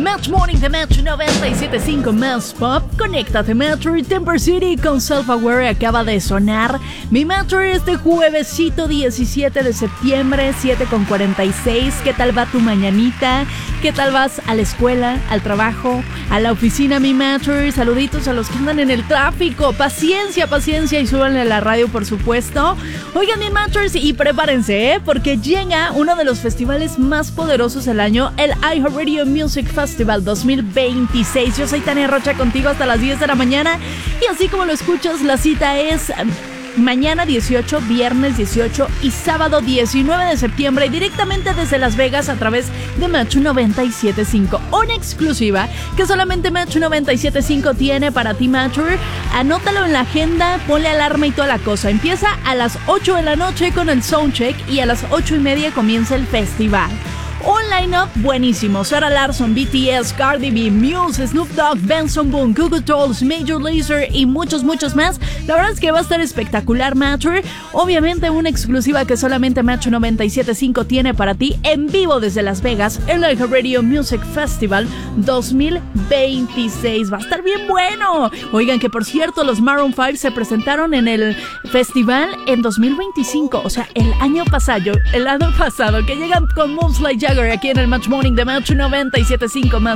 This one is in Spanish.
Match Morning de Match 97.5 más pop. Conéctate Match. Temper City con Self-Aware acaba de sonar. Mi Match este juevesito 17 de septiembre, 7:46. ¿Qué tal va tu mañanita? ¿Qué tal vas a la escuela, al trabajo, a la oficina, mi Match? Saluditos a los que andan en el tráfico. Paciencia y súbanle a la radio, por supuesto. Oigan, mi Matchers, y prepárense, porque llega uno de los festivales más poderosos del año, el iHeartRadio Music Festival 2026. Yo soy Tania Rocha, contigo hasta las 10 de la mañana. Y así como lo escuchas, la cita es mañana 18, viernes 18 y sábado 19 de septiembre, directamente desde Las Vegas a través de Match 97.5. Una exclusiva que solamente Match 97.5 tiene para ti, Matcher. Anótalo en la agenda, ponle alarma y toda la cosa. Empieza a las 8 de la noche con el soundcheck y a las 8:30 comienza el festival. Un line-up buenísimo: Sarah Larsson, BTS, Cardi B, Muse, Snoop Dogg, Benson Boone, Google Dolls, Major Lazer y muchos más. La verdad es que va a estar espectacular, Matcher. Obviamente una exclusiva que solamente Match 97.5 tiene para ti, en vivo desde Las Vegas, el iHeartRadio Music Festival 2026. Va a estar bien bueno. Oigan, que por cierto, los Maroon 5 se presentaron en el festival en 2025, o sea, el año pasado, que llegan con Moves Like Jagger aquí en el Match Morning de Match 97.5 más